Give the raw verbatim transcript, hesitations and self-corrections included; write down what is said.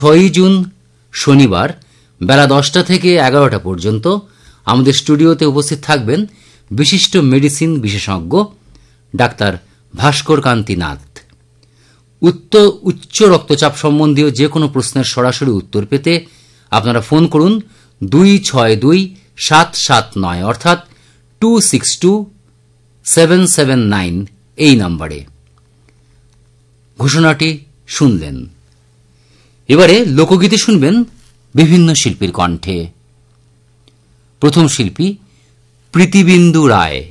ছয়ই জুন শনিবার বেলা দশটা থেকে এগারোটা পর্যন্ত আমাদের স্টুডিওতে উপস্থিত থাকবেন বিশিষ্ট মেডিসিন বিশেষজ্ঞ ডাক্তার ভাস্কর কান্তি নাথ। উত্তর উচ্চ রক্তচাপ সম্বন্ধীয় যে কোনো প্রশ্নের সরাসরি উত্তর পেতে আপনারা ফোন করুন দুই ছয় দুই সাত সাত নয় অর্থাৎ two six two seven seven nine এই নম্বরে। ঘোষণাটি শুনলেন। এবারে লোকগীতি শুনবেন বিভিন্ন শিল্পীর কণ্ঠে। প্রথম শিল্পী প্রীতিবিন্দু রায়।